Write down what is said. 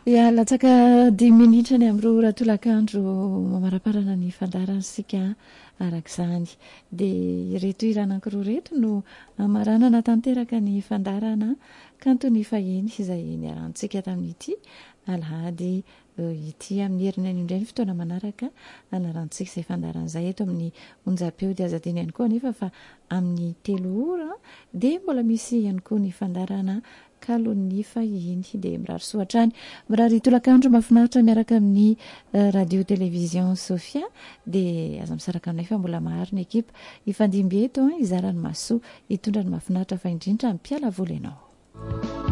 ia latsaka 10 minitra ny am'ro raha tolakandro mamaraparana ny fandaranansika arak'izany dia reto iranankiroa reto no amaranana tanteraka ny fandarana kanto ny fahiny izay niarantsika tamin'ity alahady ity amin'ny herinay indray ny fotoana manaraka anarantsika izay fandaran'izay eto amin'ny onjapeo dia azadiny ihany koa nefa fa amin'ny 3 ora dia mbola misy ihany koa ny fandarana kalon'ny fahiny dia mirary soatrany mirary tolakandro mahafinaritra miaraka amin'ny radio televizion Sofia dia aza misaraka aminay fa mbola maro ny ekipa ifandimby eto izarany masoa hitondra ny mahafinaritra fa indrindra ny mpiala voly ianao.